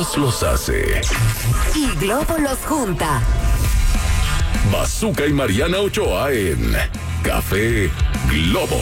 Dios los hace y Globo los junta. Bazooka y Mariana Ochoa en Café Globo.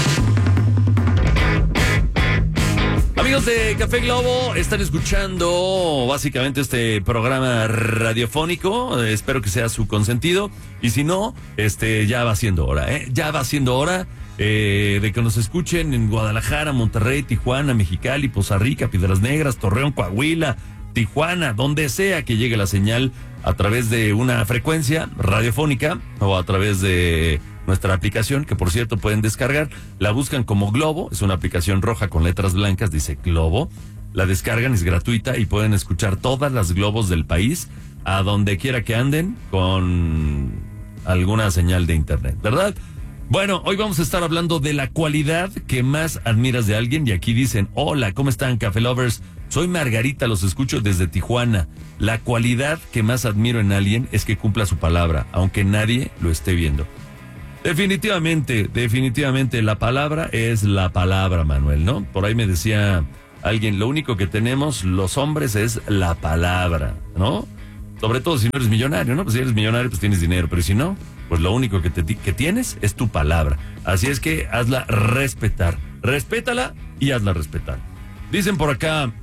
Amigos de Café Globo, están escuchando básicamente este programa radiofónico. Espero que sea su consentido. Y si no, ya va siendo hora, ¿eh? Ya va siendo hora de que nos escuchen en Guadalajara, Monterrey, Tijuana, Mexicali, Poza Rica, Piedras Negras, Torreón, Coahuila, Tijuana, donde sea que llegue la señal a través de una frecuencia radiofónica o a través de nuestra aplicación, que por cierto pueden descargar. La buscan como Globo, es una aplicación roja con letras blancas, dice Globo. La descargan, es gratuita y pueden escuchar todas las Globos del país a donde quiera que anden con alguna señal de internet, ¿verdad? Bueno, hoy vamos a estar hablando de la cualidad que más admiras de alguien. Y aquí dicen: hola, ¿cómo están, Café Lovers? Soy Margarita, los escucho desde Tijuana. La cualidad que más admiro en alguien es que cumpla su palabra, aunque nadie lo esté viendo. Definitivamente, la palabra es la palabra, Manuel, ¿no? Por ahí me decía alguien, lo único que tenemos los hombres es la palabra, ¿no? Sobre todo si no eres millonario, ¿no? Pues si eres millonario, pues tienes dinero, pero si no, pues lo único que tienes es tu palabra. Así es que hazla respetar. Respétala y hazla respetar. Dicen por acá,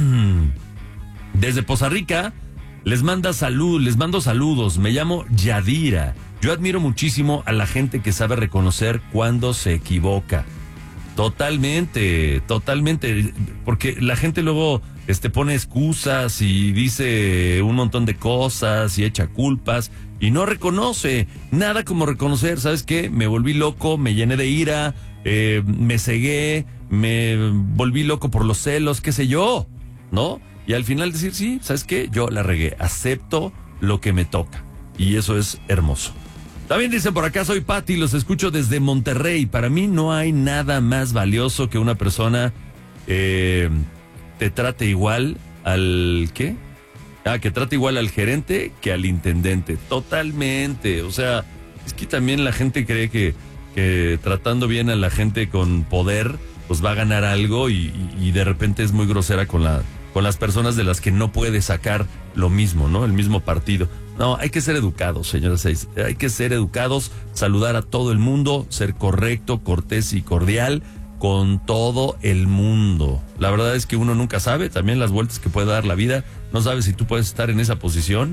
desde Poza Rica, les mando saludos, me llamo Yadira. Yo admiro muchísimo a la gente que sabe reconocer cuando se equivoca. Totalmente, porque la gente luego pone excusas y dice un montón de cosas y echa culpas y no reconoce. Nada como reconocer, ¿sabes qué? Me volví loco, me llené de ira, me cegué, me volví loco por los celos, qué sé yo, ¿no? Y al final decir, sí, ¿sabes qué? Yo la regué, acepto lo que me toca. Y eso es hermoso. También dicen por acá, soy Pati, los escucho desde Monterrey. Para mí no hay nada más valioso que una persona te trate igual al... ¿qué? Que trate igual al gerente que al intendente. Totalmente. O sea, es que también la gente cree que tratando bien a la gente con poder, pues va a ganar algo y de repente es muy grosera con las personas de las que no puede sacar lo mismo, ¿no? El mismo partido. No, hay que ser educados, señores. Hay que ser educados, saludar a todo el mundo, ser correcto, cortés y cordial con todo el mundo. La verdad es que uno nunca sabe también las vueltas que puede dar la vida. No sabes si tú puedes estar en esa posición.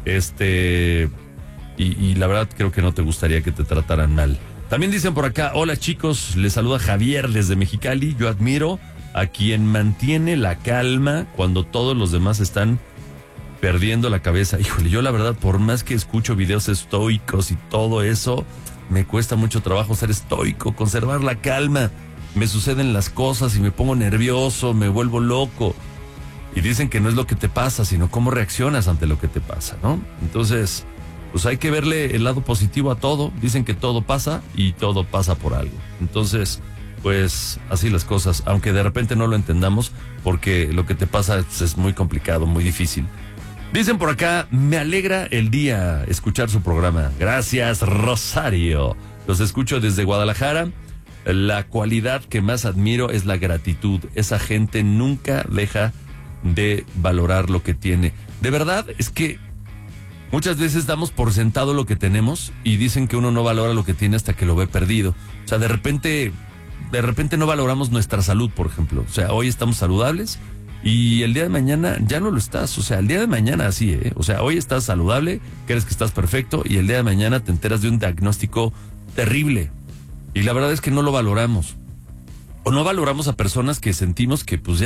Y la verdad creo que no te gustaría que te trataran mal. También dicen por acá, hola chicos, les saluda Javier desde Mexicali. Yo admiro a quien mantiene la calma cuando todos los demás están perdiendo la cabeza. Híjole, yo la verdad, por más que escucho videos estoicos y todo eso, me cuesta mucho trabajo ser estoico, conservar la calma. Me suceden las cosas y me pongo nervioso, me vuelvo loco. Y dicen que no es lo que te pasa, sino cómo reaccionas ante lo que te pasa, ¿no? Entonces, pues hay que verle el lado positivo a todo. Dicen que todo pasa y todo pasa por algo. Entonces, pues así las cosas, aunque de repente no lo entendamos, porque lo que te pasa es muy complicado, muy difícil. Dicen por acá, me alegra el día escuchar su programa. Gracias, Rosario. Los escucho desde Guadalajara. La cualidad que más admiro es la gratitud. Esa gente nunca deja de valorar lo que tiene. De verdad, es que muchas veces damos por sentado lo que tenemos y dicen que uno no valora lo que tiene hasta que lo ve perdido. O sea, de repente no valoramos nuestra salud, por ejemplo. O sea, hoy estamos saludables y el día de mañana ya no lo estás. O sea, el día de mañana así, ¿eh? O sea, hoy estás saludable, crees que estás perfecto y el día de mañana te enteras de un diagnóstico terrible. Y la verdad es que no lo valoramos. O no valoramos a personas que sentimos que pues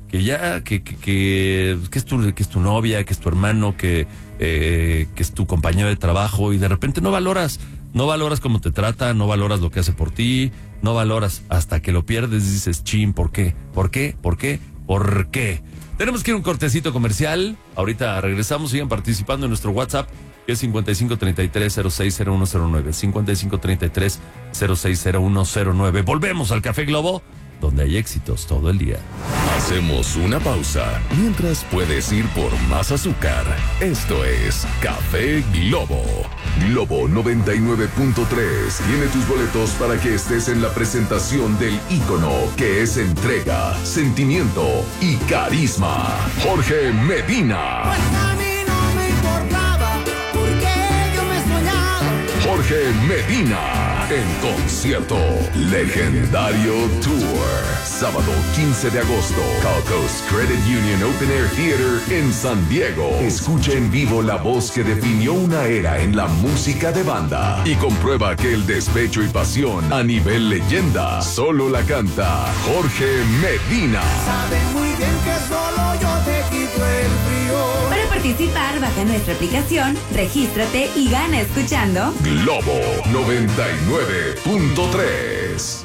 que es tu novia, que es tu hermano, que es tu compañero de trabajo y de repente no valoras cómo te trata, no valoras lo que hace por ti, no valoras hasta que lo pierdes y dices, chin, ¿por qué? Tenemos que ir a un cortecito comercial. Ahorita regresamos, sigan participando en nuestro WhatsApp, que es 5533-060109. 5533-060109. Volvemos al Café Globo, donde hay éxitos todo el día. Hacemos una pausa mientras puedes ir por más azúcar. Esto es Café Globo. Globo 99.3 tiene tus boletos para que estés en la presentación del ícono que es entrega, sentimiento y carisma. Jorge Medina. Pues a mí no me importaba porque yo me soñaba. Jorge Medina en concierto. Legendario Tour. Sábado 15 de agosto. Calcos Credit Union Open Air Theater en San Diego. Escucha en vivo la voz que definió una era en la música de banda. Y comprueba que el despecho y pasión a nivel leyenda solo la canta Jorge Medina. Sabe muy bien que solo yo te quito el frío. Para participar, baja nuestra aplicación, regístrate y gana escuchando Globo 99.3.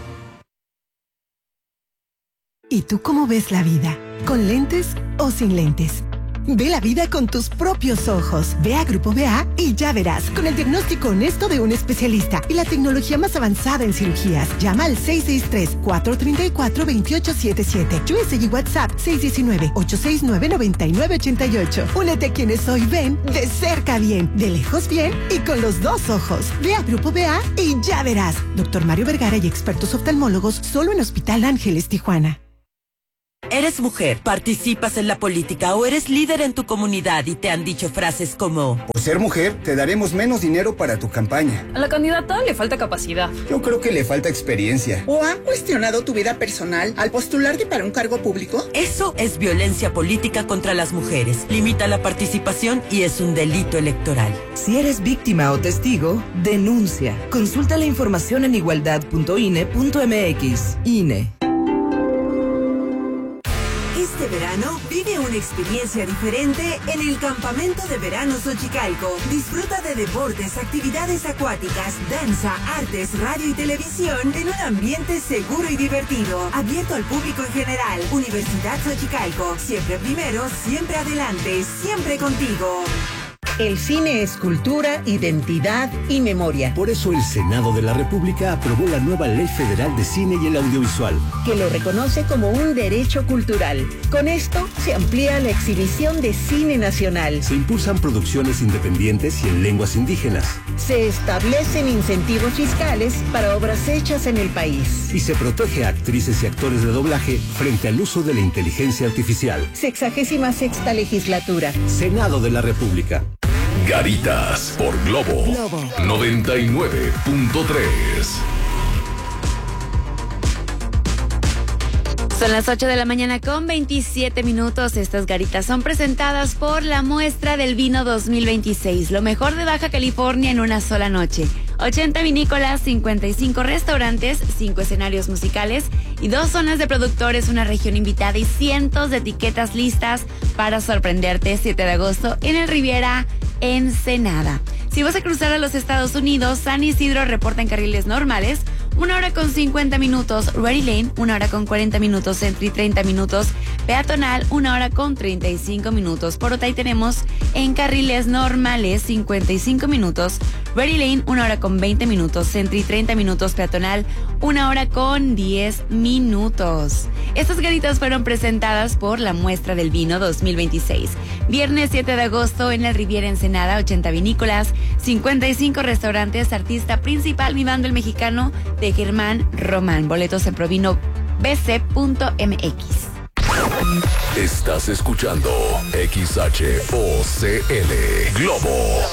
¿Y tú cómo ves la vida? ¿Con lentes o sin lentes? Ve la vida con tus propios ojos. Ve a Grupo BA y ya verás, con el diagnóstico honesto de un especialista y la tecnología más avanzada en cirugías. Llama al 663-434-2877. USA y WhatsApp 619-869-9988. Únete a quienes hoy ven de cerca bien, de lejos bien y con los dos ojos. Ve a Grupo BA y ya verás. Doctor Mario Vergara y expertos oftalmólogos solo en Hospital Ángeles, Tijuana. Eres mujer, participas en la política o eres líder en tu comunidad y te han dicho frases como: por ser mujer, te daremos menos dinero para tu campaña. A la candidata le falta capacidad. Yo creo que le falta experiencia. ¿O han cuestionado tu vida personal al postularte para un cargo público? Eso es violencia política contra las mujeres. Limita la participación y es un delito electoral. Si eres víctima o testigo, denuncia. Consulta la información en igualdad.ine.mx. INE. Este verano vive una experiencia diferente en el Campamento de Verano Xochicalco. Disfruta de deportes, actividades acuáticas, danza, artes, radio y televisión en un ambiente seguro y divertido. Abierto al público en general. Universidad Xochicalco. Siempre primero, siempre adelante, siempre contigo. El cine es cultura, identidad y memoria. Por eso el Senado de la República aprobó la nueva Ley Federal de Cine y el Audiovisual, que lo reconoce como un derecho cultural. Con esto se amplía la exhibición de cine nacional. Se impulsan producciones independientes y en lenguas indígenas. Se establecen incentivos fiscales para obras hechas en el país. Y se protege a actrices y actores de doblaje frente al uso de la inteligencia artificial. 66ª legislatura. Senado de la República. Garitas por Globo 99.3. Son las 8 de la mañana con 27 minutos. Estas garitas son presentadas por la muestra del vino 2026. Lo mejor de Baja California en una sola noche. 80 vinícolas, 55 restaurantes, 5 escenarios musicales y 2 zonas de productores, una región invitada y cientos de etiquetas listas para sorprenderte. 7 de agosto en el Riviera Ensenada. Si vas a cruzar a los Estados Unidos, San Isidro reporta en carriles normales 1 hora con 50 minutos, Ready Lane 1 hora con 40 minutos, Centro y 30 minutos, peatonal 1 hora con 35 minutos. Por Otay tenemos en carriles normales 55 minutos, Ready Lane 1 hora con 20 minutos, Centro y 30 minutos, peatonal 1 hora con 10 minutos. Estas garitas fueron presentadas por la muestra del vino 2026. Viernes 7 de agosto en el Riviera Ensenada, 80 vinícolas, 55 restaurantes, artista principal Mi Bando el Mexicano de Germán Román. Boletos en provinobc.mx. Estás escuchando XHOCL Globo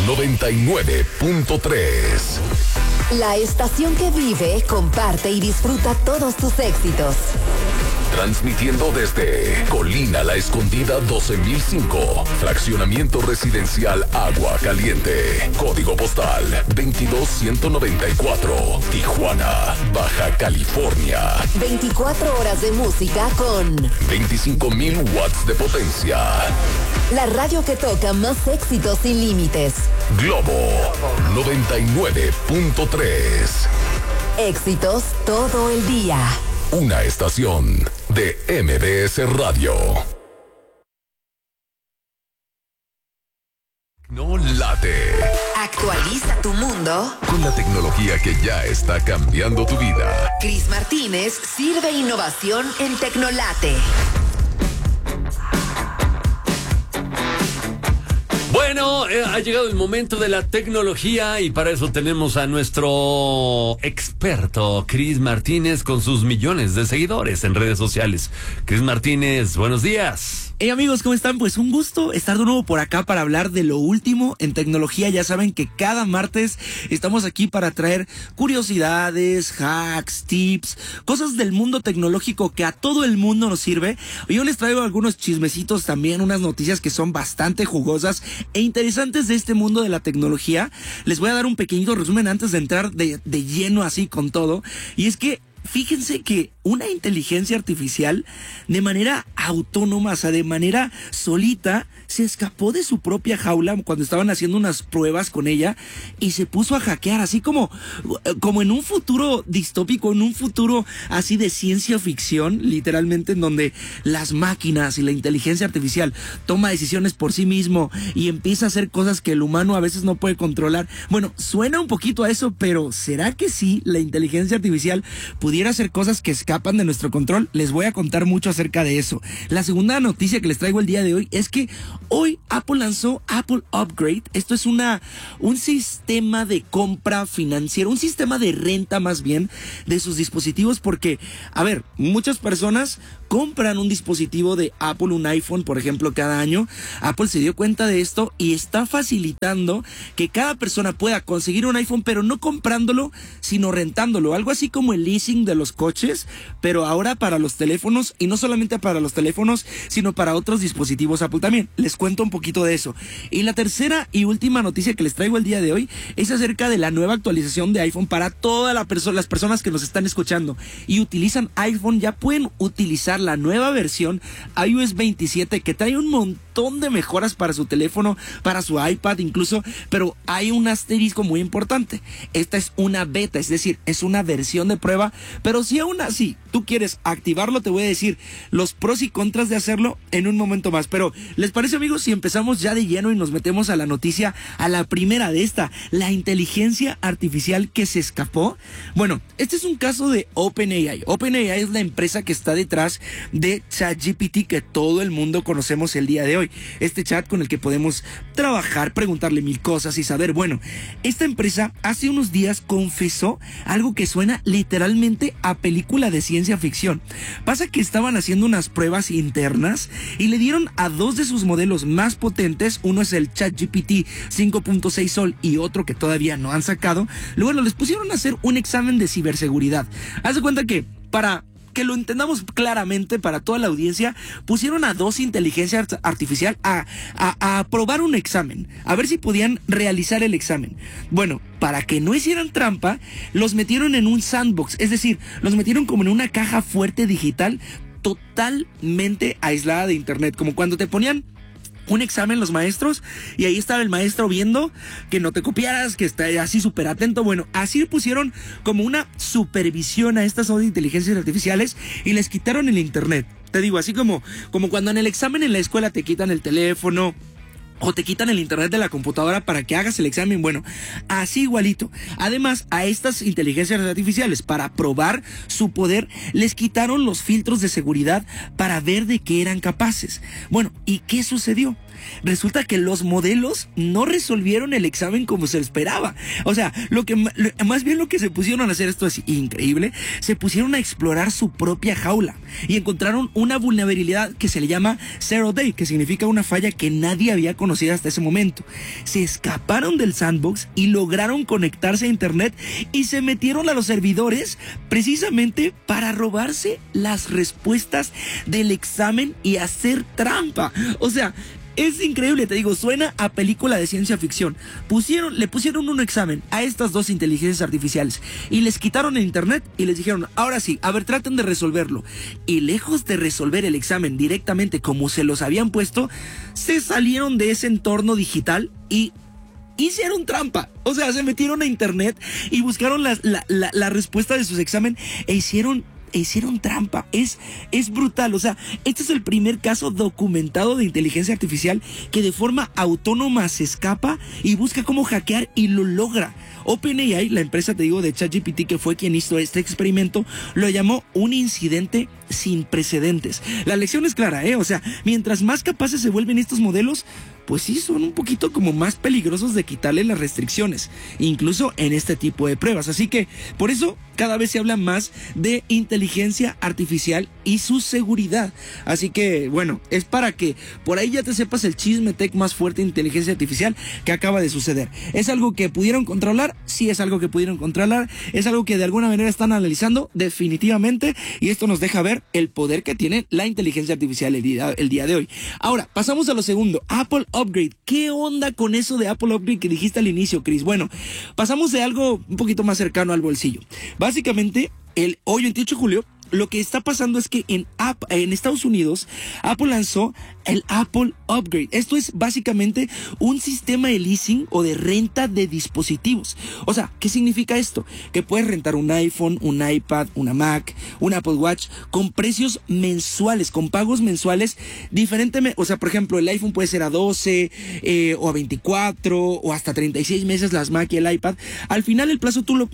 99.3. La estación que vive, comparte y disfruta todos tus éxitos. Transmitiendo desde Colina La Escondida 12005, fraccionamiento residencial Agua Caliente, código postal 22194, Tijuana, Baja California. 24 horas de música con 25,000 watts de potencia. La radio que toca más éxitos sin límites. Globo 99.3. Éxitos todo el día. Una estación de MBS Radio. No late. Actualiza tu mundo con la tecnología que ya está cambiando tu vida. Cris Martínez sirve innovación en Tecnolate. Bueno, ha llegado el momento de la tecnología y para eso tenemos a nuestro experto, Cris Martínez, con sus millones de seguidores en redes sociales. Cris Martínez, buenos días. Hey amigos, ¿cómo están? Pues un gusto estar de nuevo por acá para hablar de lo último en tecnología. Ya saben que cada martes estamos aquí para traer curiosidades, hacks, tips, cosas del mundo tecnológico que a todo el mundo nos sirve. Yo les traigo algunos chismecitos también, unas noticias que son bastante jugosas e interesantes de este mundo de la tecnología. Les voy a dar un pequeñito resumen antes de entrar de lleno así con todo. Y es que fíjense que una inteligencia artificial de manera autónoma, o sea, de manera solita, se escapó de su propia jaula cuando estaban haciendo unas pruebas con ella y se puso a hackear, así como en un futuro distópico, en un futuro así de ciencia ficción, literalmente, en donde las máquinas y la inteligencia artificial toma decisiones por sí mismo y empieza a hacer cosas que el humano a veces no puede controlar. Bueno, suena un poquito a eso, pero ¿será que sí la inteligencia artificial pudiera hacer cosas que escapan de nuestro control? Les voy a contar mucho acerca de eso. La segunda noticia que les traigo el día de hoy es que hoy Apple lanzó Apple Upgrade. Esto es un sistema de compra financiera, un sistema de renta más bien de sus dispositivos, porque, a ver, muchas personas compran un dispositivo de Apple, un iPhone, por ejemplo, cada año. Apple se dio cuenta de esto y está facilitando que cada persona pueda conseguir un iPhone, pero no comprándolo, sino rentándolo. Algo así como el leasing de los coches, pero ahora para los teléfonos, y no solamente para los teléfonos, sino para otros dispositivos Apple también. Les cuento un poquito de eso. Y la tercera y última noticia que les traigo el día de hoy es acerca de la nueva actualización de iPhone para todas las personas que nos están escuchando y utilizan iPhone. Ya pueden utilizar la nueva versión iOS 27 que trae un montón de mejoras para su teléfono, para su iPad incluso, pero hay un asterisco muy importante. Esta es una beta, es decir, es una versión de prueba, pero si aún así tú quieres activarlo, te voy a decir los pros y contras de hacerlo en un momento más. Pero ¿les parece, amigos, si empezamos ya de lleno y nos metemos a la noticia, a la primera de esta, la inteligencia artificial que se escapó? Bueno, este es un caso de OpenAI. OpenAI es la empresa que está detrás de ChatGPT, que todo el mundo conocemos el día de hoy. Este chat con el que podemos trabajar, preguntarle mil cosas y saber. Bueno, esta empresa hace unos días confesó algo que suena literalmente a película de ciencia ficción. Pasa que estaban haciendo unas pruebas internas y le dieron a dos de sus modelos más potentes, uno es el ChatGPT 5.6 Sol y otro que todavía no han sacado. Luego les pusieron a hacer un examen de ciberseguridad. Haz de cuenta que para que lo entendamos claramente para toda la audiencia, pusieron a dos inteligencias artificial a probar un examen, a ver si podían realizar el examen. Bueno, para que no hicieran trampa, los metieron en un sandbox, es decir, los metieron como en una caja fuerte digital totalmente aislada de internet, como cuando te ponían un examen los maestros y ahí estaba el maestro viendo que no te copiaras, que está así súper atento. Bueno, así pusieron como una supervisión a estas dos inteligencias artificiales y les quitaron el internet. Te digo, así como cuando en el examen en la escuela te quitan el teléfono o te quitan el internet de la computadora para que hagas el examen. Bueno, así igualito. Además, a estas inteligencias artificiales, para probar su poder, les quitaron los filtros de seguridad para ver de qué eran capaces. Bueno, ¿y qué sucedió? Resulta que los modelos no resolvieron el examen como se esperaba. O sea, más bien lo que se pusieron a hacer, esto es increíble, se pusieron a explorar su propia jaula y encontraron una vulnerabilidad que se le llama Zero Day, que significa una falla que nadie había conocido hasta ese momento. Se escaparon del sandbox y lograron conectarse a internet y se metieron a los servidores precisamente para robarse las respuestas del examen y hacer trampa. O sea, es increíble, te digo, suena a película de ciencia ficción. Le pusieron un examen a estas dos inteligencias artificiales y les quitaron el internet y les dijeron, ahora sí, a ver, traten de resolverlo. Y lejos de resolver el examen directamente como se los habían puesto, se salieron de ese entorno digital y hicieron trampa. O sea, se metieron a internet y buscaron la respuesta de sus exámenes e hicieron hicieron trampa. Es brutal. O sea, este es el primer caso documentado de inteligencia artificial que de forma autónoma se escapa y busca cómo hackear y lo logra. OpenAI, la empresa, te digo, de ChatGPT, que fue quien hizo este experimento, lo llamó un incidente sin precedentes. La lección es clara, O sea, mientras más capaces se vuelven estos modelos, pues sí, son un poquito como más peligrosos de quitarle las restricciones, incluso en este tipo de pruebas. Así que, por eso, cada vez se habla más de inteligencia artificial y su seguridad. Así que, bueno, es para que por ahí ya te sepas el chisme tech más fuerte de inteligencia artificial que acaba de suceder. ¿Es algo que pudieron controlar? Sí, es algo que pudieron controlar. ¿Es algo que de alguna manera están analizando? Definitivamente. Y esto nos deja ver el poder que tiene la inteligencia artificial el día de hoy. Ahora, pasamos a lo segundo. Apple Upgrade. ¿Qué onda con eso de Apple Upgrade que dijiste al inicio, Chris? Bueno, pasamos de algo un poquito más cercano al bolsillo. Básicamente, hoy 28 de julio, lo que está pasando es que en Estados Unidos, Apple lanzó el Apple Upgrade. Esto es básicamente un sistema de leasing o de renta de dispositivos. O sea, ¿qué significa esto? Que puedes rentar un iPhone, un iPad, una Mac, un Apple Watch con precios mensuales, con pagos mensuales diferentemente. O sea, por ejemplo, el iPhone puede ser a 12 o a 24 o hasta 36 meses, las Mac y el iPad. Al final del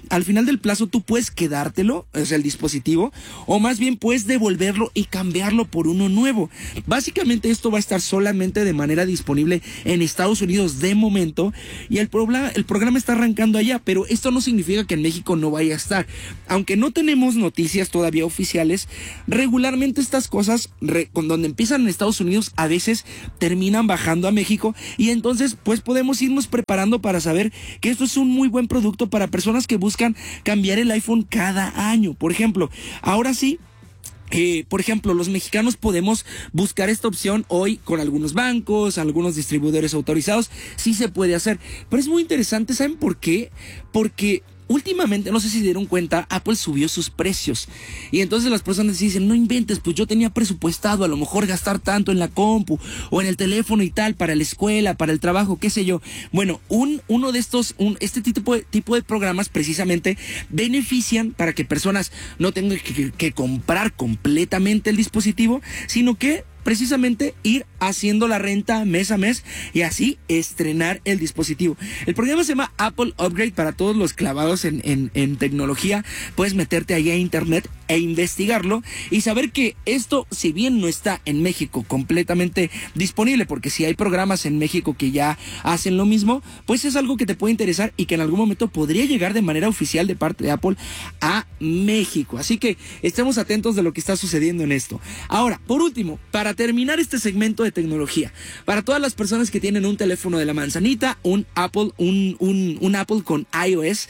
plazo tú puedes quedártelo, o sea, el dispositivo, o más bien puedes devolverlo y cambiarlo por uno nuevo. Básicamente esto va a estar solamente de manera disponible en Estados Unidos de momento, y el programa está arrancando allá, pero esto no significa que en México no vaya a estar. Aunque no tenemos noticias todavía oficiales, regularmente estas cosas, donde empiezan en Estados Unidos, a veces terminan bajando a México, y entonces pues podemos irnos preparando para saber que esto es un muy buen producto para personas que buscan cambiar el iPhone cada año. Por ejemplo, ahora sí, por ejemplo, los mexicanos podemos buscar esta opción hoy con algunos bancos, algunos distribuidores autorizados. Sí se puede hacer, pero es muy interesante. ¿Saben por qué? Porque últimamente, no sé si se dieron cuenta, Apple subió sus precios. Y entonces las personas dicen, no inventes, pues yo tenía presupuestado a lo mejor gastar tanto en la compu o en el teléfono y tal, para la escuela, para el trabajo, qué sé yo. Bueno, uno de estos, este tipo de programas precisamente benefician para que personas no tengan que comprar completamente el dispositivo, sino que precisamente ir haciendo la renta mes a mes y así estrenar el dispositivo. El programa se llama Apple Upgrade. Para todos los clavados en tecnología, puedes meterte ahí a internet e investigarlo y saber que esto, si bien no está en México completamente disponible, porque si hay programas en México que ya hacen lo mismo, pues es algo que te puede interesar y que en algún momento podría llegar de manera oficial de parte de Apple a México. Así que estemos atentos de lo que está sucediendo en esto. Ahora, por último, para terminar este segmento de tecnología, para todas las personas que tienen un teléfono de la manzanita, un Apple con iOS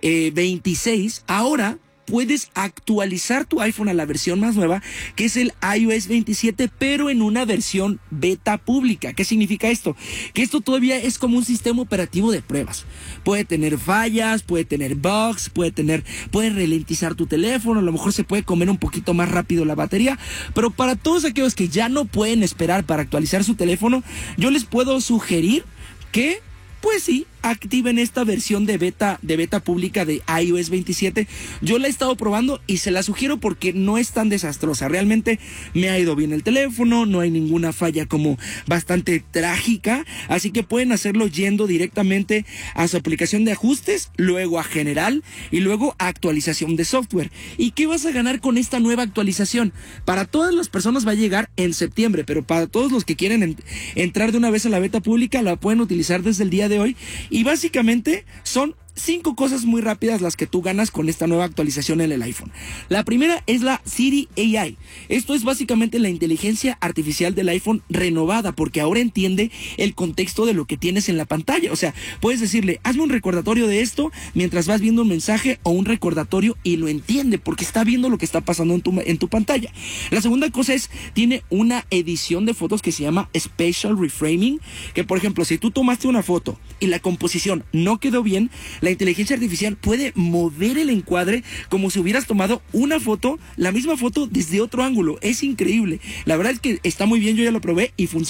26, ahora puedes actualizar tu iPhone a la versión más nueva, que es el iOS 27, pero en una versión beta pública. ¿Qué significa esto? Que esto todavía es como un sistema operativo de pruebas. Puede tener fallas, puede tener bugs, puede ralentizar tu teléfono, a lo mejor se puede comer un poquito más rápido la batería, pero para todos aquellos que ya no pueden esperar para actualizar su teléfono, yo les puedo sugerir que, pues sí, activen esta versión de beta pública de iOS 27. Yo la he estado probando y se la sugiero porque no es tan desastrosa. Realmente me ha ido bien el teléfono, no hay ninguna falla como bastante trágica, así que pueden hacerlo yendo directamente a su aplicación de ajustes, luego a general y luego a actualización de software. ¿Y qué vas a ganar con esta nueva actualización? Para todas las personas va a llegar en septiembre, pero para todos los que quieren entrar de una vez a la beta pública, la pueden utilizar desde el día de hoy. Y básicamente son 5 cosas muy rápidas las que tú ganas con esta nueva actualización en el iPhone. La primera es la Siri AI. Esto es básicamente la inteligencia artificial del iPhone renovada, porque ahora entiende el contexto de lo que tienes en la pantalla. O sea, puedes decirle, hazme un recordatorio de esto mientras vas viendo un mensaje o un recordatorio, y lo entiende porque está viendo lo que está pasando en tu pantalla. La segunda cosa es, tiene una edición de fotos que se llama Spatial Reframing, que por ejemplo, si tú tomaste una foto y la composición no quedó bien, la inteligencia artificial puede mover el encuadre como si hubieras tomado una foto, la misma foto desde otro ángulo. Es increíble. La verdad es que está muy bien, yo ya lo probé y funciona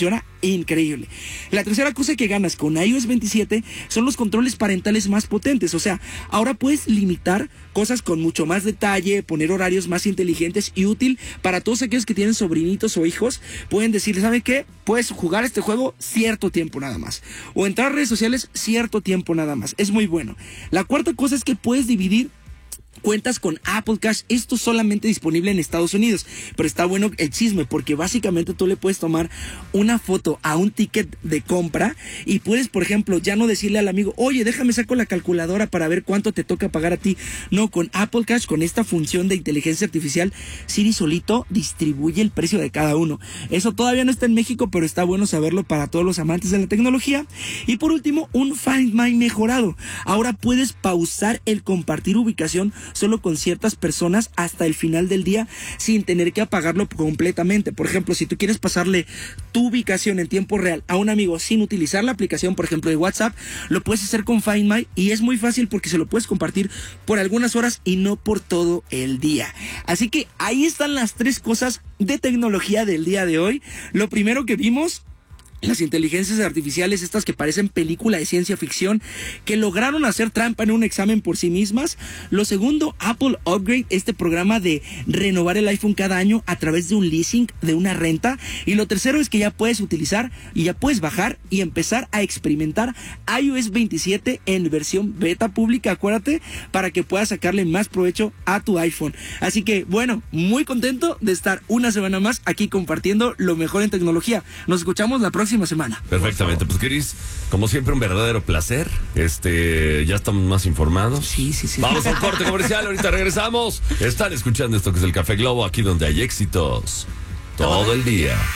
increíble. La tercera cosa que ganas con iOS 27 son los controles parentales más potentes. O sea, ahora puedes limitar cosas con mucho más detalle, poner horarios más inteligentes y útil para todos aquellos que tienen sobrinitos o hijos. Pueden decir, ¿sabe qué? Puedes jugar este juego cierto tiempo nada más. O entrar a redes sociales cierto tiempo nada más. Es muy bueno. La cuarta cosa es que puedes dividir cuentas con Apple Cash. Esto solamente disponible en Estados Unidos, pero está bueno el chisme porque básicamente tú le puedes tomar una foto a un ticket de compra y puedes, por ejemplo, ya no decirle al amigo, oye, déjame saco la calculadora para ver cuánto te toca pagar a ti. No, con Apple Cash, con esta función de inteligencia artificial, Siri solito distribuye el precio de cada uno. Eso todavía no está en México, pero está bueno saberlo para todos los amantes de la tecnología. Y por último, un Find My mejorado. Ahora puedes pausar el compartir ubicación solo con ciertas personas hasta el final del día sin tener que apagarlo completamente. Por ejemplo, si tú quieres pasarle tu ubicación en tiempo real a un amigo sin utilizar la aplicación, por ejemplo, de WhatsApp, lo puedes hacer con Find My y es muy fácil porque se lo puedes compartir por algunas horas y no por todo el día. Así que ahí están las 3 cosas de tecnología del día de hoy. Lo primero que vimos, las inteligencias artificiales, estas que parecen película de ciencia ficción, que lograron hacer trampa en un examen por sí mismas. Lo segundo, Apple Upgrade, este programa de renovar el iPhone cada año a través de un leasing, de una renta. Y lo tercero es que ya puedes utilizar y ya puedes bajar y empezar a experimentar iOS 27 en versión beta pública, acuérdate, para que puedas sacarle más provecho a tu iPhone. Así que, bueno, muy contento de estar una semana más aquí compartiendo lo mejor en tecnología. Nos escuchamos la próxima semana. Perfectamente, pues Cris, como siempre un verdadero placer. Ya estamos más informados. Sí. Vamos a un corte comercial, ahorita regresamos. Están escuchando esto que es el Café Globo, aquí donde hay éxitos todo el día.